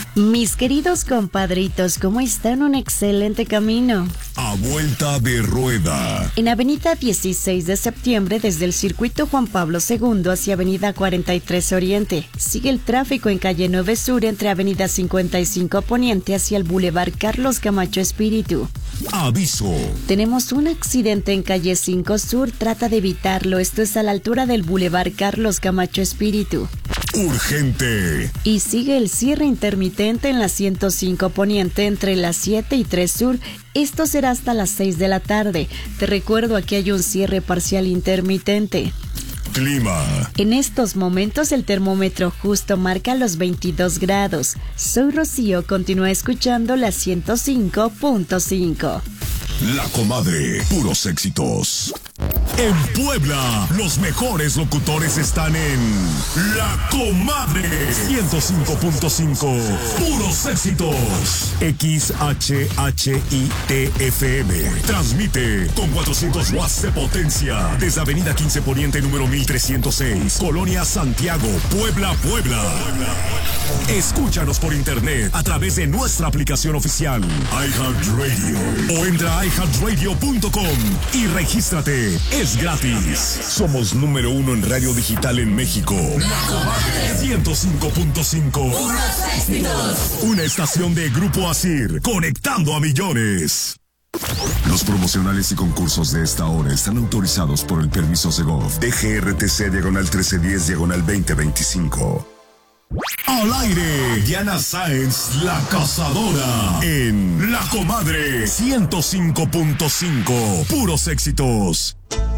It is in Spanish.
Mis queridos compadritos, ¿cómo están? Un excelente camino. A vuelta de rueda. En Avenida 16 de septiembre, desde el circuito Juan Pablo II hacia Avenida 43 Oriente. Sigue el tráfico en calle 9 Sur entre Avenida 55 Poniente hacia el Boulevard Carlos Camacho Espíritu. Aviso. Tenemos un accidente en calle 5 Sur, trata de evitarlo. Esto es a la altura del Boulevard Carlos Camacho Espíritu. Urgente. Y sigue el cierre intermitente en la 105 Poniente entre las 7 y 3 Sur. Esto será hasta las 6 de la tarde. Te recuerdo, aquí hay un cierre parcial intermitente. Clima. En estos momentos el termómetro justo marca los 22 grados. Soy Rocío, continúa escuchando la 105.5. La Comadre, puros éxitos. En Puebla, los mejores locutores están en La Comadre 105.5. Puros éxitos. XHHITFM. Transmite con 400 watts de potencia desde Avenida 15 Poniente número 1306, Colonia Santiago, Puebla, Puebla. Escúchanos por internet a través de nuestra aplicación oficial iHeartRadio o entra a iHeartRadio.com y regístrate. Es gratis. Somos número 1 en radio digital en México. La Comadre 105.5. Una estación de Grupo Asir, conectando a millones. Los promocionales y concursos de esta hora están autorizados por el permiso Segov DGRTC/1310/2025. Al aire, Diana Sáenz, la cazadora, en La Comadre 105.5. Puros éxitos.